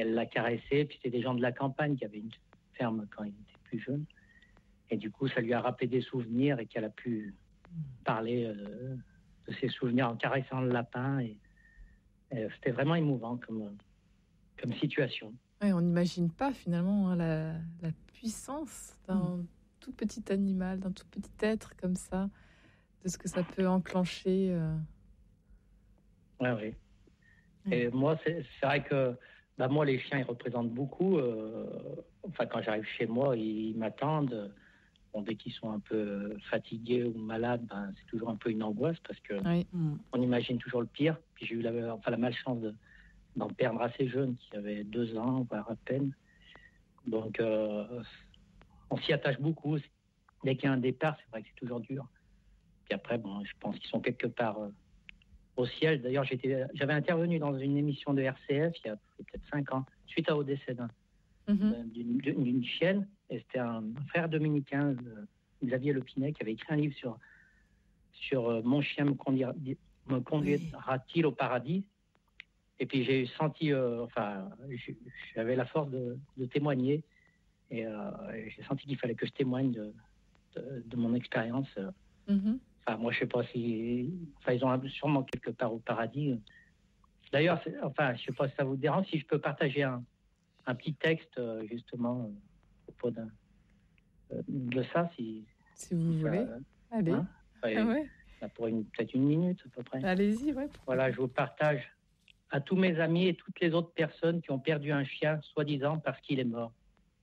elle l'a caressé. Puis c'était des gens de la campagne qui avaient une ferme quand il était plus jeune. Et du coup, ça lui a rappelé des souvenirs et qu'elle a pu parler de ses souvenirs en caressant le lapin. Et c'était vraiment émouvant comme situation. Ouais, on n'imagine pas finalement la puissance d'un tout petit animal, d'un tout petit être comme ça, de ce que ça peut enclencher. Oui. Et moi, c'est vrai que moi, les chiens, ils représentent beaucoup. Quand j'arrive chez moi, ils m'attendent. Bon, dès qu'ils sont un peu fatigués ou malades, c'est toujours un peu une angoisse parce que on imagine toujours le pire. Puis j'ai eu la malchance d'en perdre assez jeune, qui avait 2 ans, voire à peine. Donc, on s'y attache beaucoup. Dès qu'il y a un départ, c'est vrai que c'est toujours dur. Puis après, je pense qu'ils sont quelque part au ciel. D'ailleurs, j'avais intervenu dans une émission de RCF il y a peut-être 5 ans, suite au décès d'une chienne. Et c'était un frère dominicain, Xavier Lepinet, qui avait écrit un livre sur Mon chien me conduira-t-il au paradis. Et puis j'ai senti, j'avais la force de témoigner. Et j'ai senti qu'il fallait que je témoigne de mon expérience. Moi, je sais pas si... ils ont sûrement quelque part au paradis. D'ailleurs, je sais pas si ça vous dérange, si je peux partager un petit texte, justement, au propos de ça, si vous voulez. Allez. Ça pour peut-être 1 minute, à peu près. Allez-y, ouais. Voilà, je vous partage à tous mes amis et toutes les autres personnes qui ont perdu un chien, soi-disant parce qu'il est mort.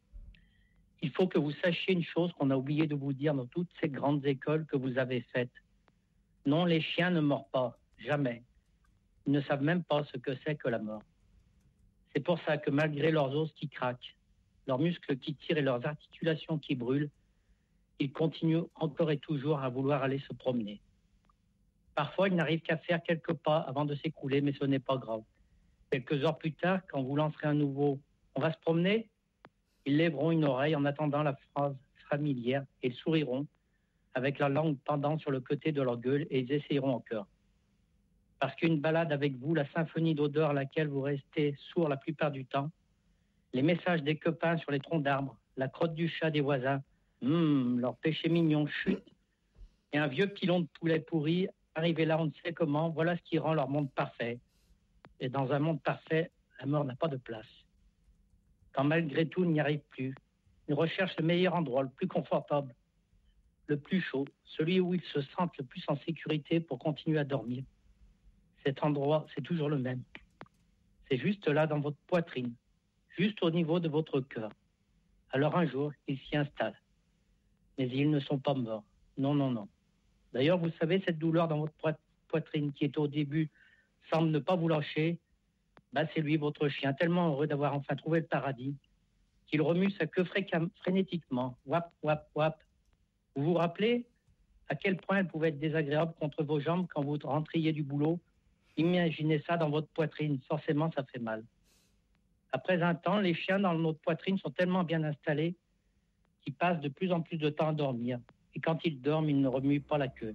Il faut que vous sachiez une chose qu'on a oublié de vous dire dans toutes ces grandes écoles que vous avez faites. Non, les chiens ne meurent pas, jamais. Ils ne savent même pas ce que c'est que la mort. C'est pour ça que malgré leurs os qui craquent, leurs muscles qui tirent et leurs articulations qui brûlent, ils continuent encore et toujours à vouloir aller se promener. Parfois, ils n'arrivent qu'à faire quelques pas avant de s'écrouler, mais ce n'est pas grave. Quelques heures plus tard, quand vous lancerez un nouveau « on va se promener », ils lèveront une oreille en attendant la phrase familière et ils souriront avec la langue pendant sur le côté de leur gueule et ils essayeront encore. Parce qu'une balade avec vous, la symphonie d'odeurs à laquelle vous restez sourd la plupart du temps, les messages des copains sur les troncs d'arbres, la crotte du chat des voisins, leur péché mignon chute, et un vieux pilon de poulet pourri, arrivé là on ne sait comment, voilà ce qui rend leur monde parfait. Et dans un monde parfait, la mort n'a pas de place. Quand malgré tout, il n'y arrive plus, ils recherchent le meilleur endroit, le plus confortable, le plus chaud, celui où ils se sentent le plus en sécurité pour continuer à dormir. Cet endroit, c'est toujours le même. C'est juste là dans votre poitrine, juste au niveau de votre cœur. Alors un jour, ils s'y installent. Mais ils ne sont pas morts. Non. D'ailleurs, vous savez, cette douleur dans votre poitrine qui est au début semble ne pas vous lâcher, c'est lui, votre chien, tellement heureux d'avoir enfin trouvé le paradis, qu'il remue sa queue frénétiquement. Wap, wap, wap. Vous vous rappelez à quel point elle pouvait être désagréable contre vos jambes quand vous rentriez du boulot? Imaginez ça dans votre poitrine, forcément ça fait mal. Après un temps, les chiens dans notre poitrine sont tellement bien installés qu'ils passent de plus en plus de temps à dormir. Et quand ils dorment, ils ne remuent pas la queue.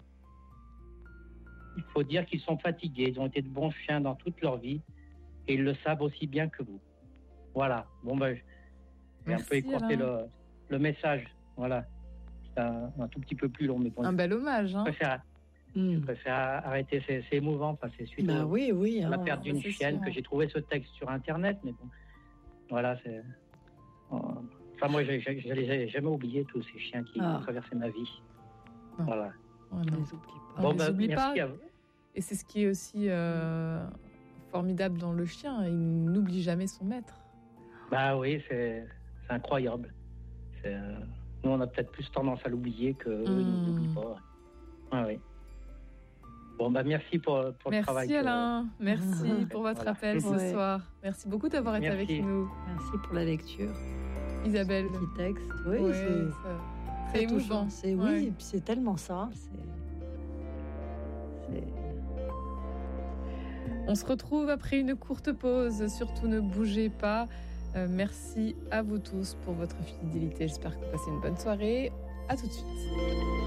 Il faut dire qu'ils sont fatigués, ils ont été de bons chiens dans toute leur vie et ils le savent aussi bien que vous. Voilà, j'ai un peu écourté le message. Voilà, c'est un tout petit peu plus long. Mais bon, un bel hommage. Je préfère arrêter, c'est émouvant. C'est suite à la perte d'une chienne que j'ai trouvé ce texte sur Internet. Mais bon, voilà, c'est... moi, je les ai jamais oubliés, tous ces chiens qui ont traversé ma vie. Non. Voilà. On les oublie pas. Merci à vous. Et c'est ce qui est aussi formidable dans le chien. Il n'oublie jamais son maître. Oui, c'est incroyable. Nous, on a peut-être plus tendance à l'oublier qu'eux ne l'oublient pas. Oui. Merci pour le travail. Merci Alain, merci pour votre appel ce soir. Merci beaucoup d'avoir été avec nous. Merci pour la lecture. Isabelle. Ce petit texte. C'est émouvant. Oui, et puis c'est tellement ça. On se retrouve après une courte pause. Surtout ne bougez pas. Merci à vous tous pour votre fidélité. J'espère que vous passez une bonne soirée. À tout de suite.